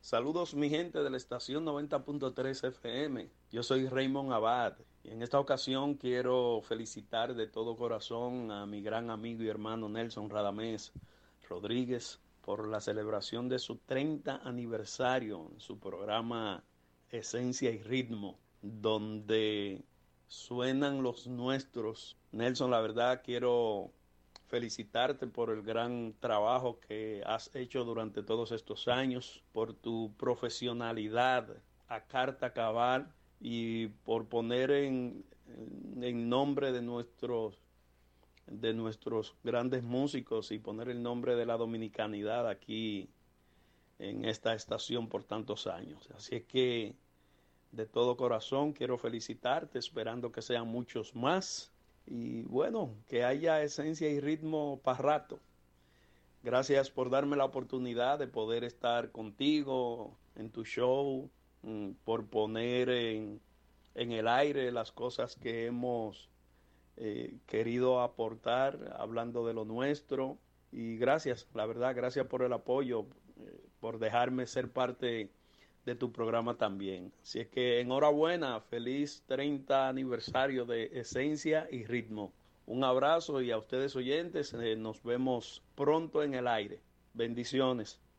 Saludos mi gente de la estación 90.3 FM. Yo soy Raymond Abad y en esta ocasión quiero felicitar de todo corazón a mi gran amigo y hermano Nelson Radamés Rodríguez por la celebración de su 30 aniversario en su programa Esencia y Ritmo, donde suenan los nuestros. Nelson, la verdad quiero felicitarte por el gran trabajo que has hecho durante todos estos años, por tu profesionalidad a carta cabal y por poner en nombre de nuestros grandes músicos y poner el nombre de la dominicanidad aquí en esta estación por tantos años. Así es que de todo corazón quiero felicitarte, esperando que sean muchos más. Y bueno, que haya esencia y ritmo para rato. Gracias por darme la oportunidad de poder estar contigo en tu show, por poner en el aire las cosas que hemos querido aportar, hablando de lo nuestro. Y gracias, la verdad, gracias por el apoyo, por dejarme ser parte de tu programa también. Así es que enhorabuena, feliz 30 aniversario de Esencia y Ritmo. Un abrazo y a ustedes oyentes, nos vemos pronto en el aire. Bendiciones.